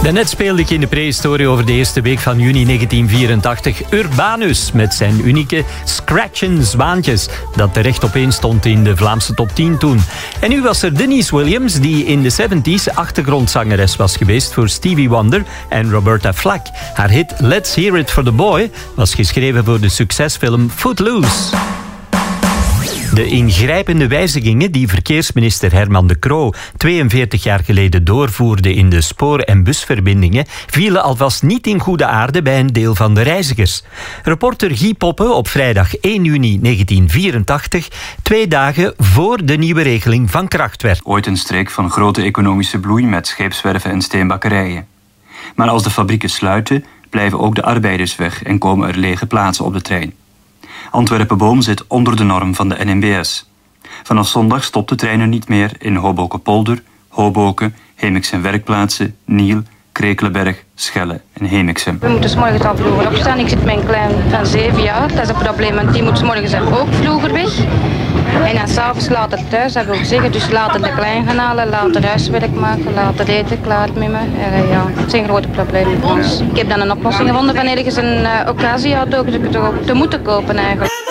Daarnet speelde ik in de prehistorie over de eerste week van juni 1984 Urbanus met zijn unieke Scratchin' Zwaantjes, dat terecht opeen stond in de Vlaamse top 10 toen. En nu was er Denise Williams, die in de 70s achtergrondzangeres was geweest voor Stevie Wonder en Roberta Flack. Haar hit Let's Hear It for the Boy was geschreven voor de succesfilm Footloose. De ingrijpende wijzigingen die verkeersminister Herman de Croo 42 jaar geleden doorvoerde in de spoor- en busverbindingen vielen alvast niet in goede aarde bij een deel van de reizigers. Reporter Guy Poppe op vrijdag 1 juni 1984, 2 dagen voor de nieuwe regeling van kracht werd. Ooit een streek van grote economische bloei met scheepswerven en steenbakkerijen. Maar als de fabrieken sluiten, blijven ook de arbeiders weg en komen er lege plaatsen op de trein. Antwerpen-Boom zit onder de norm van de NMBS. Vanaf zondag stopt de trein er niet meer in Hoboken-Polder, Hoboken, Hemixen Werkplaatsen, Niel, Krekelenberg, Schelle en Hemixen. We moeten 's morgens al vroeger opstaan. Ik zit met een klein van 7 jaar. Dat is een probleem, want die moet 's morgens ook vroeger weg. En dan s'avonds later thuis, dat wil zeggen, dus later de klein gaan halen, later huiswerk maken, later eten klaar met me. Ja, het zijn grote problemen voor ons. Ik heb dan een oplossing gevonden van ergens een occasieauto te moeten kopen eigenlijk.